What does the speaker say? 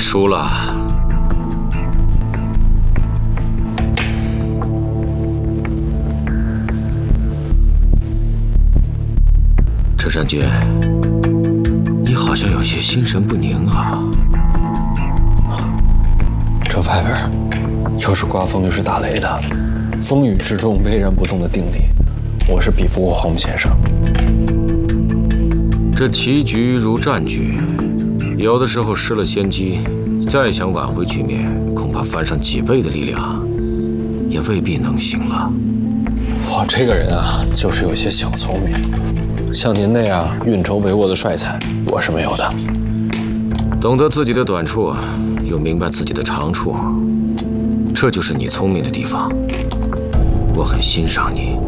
输了。车占君，你好像有些心神不宁啊。 这外边又是刮风又是打雷的，风雨之中巍然不动的定力，我是比不过黄木先生。 这棋局如战局，有的时候失了先机，再想挽回局面，恐怕翻上几倍的力量，也未必能行了。 我这个人啊，就是有些小聪明，像您那样运筹帷幄的帅才，我是没有的。 懂得自己的短处，又明白自己的长处，这就是你聪明的地方。我很欣赏你。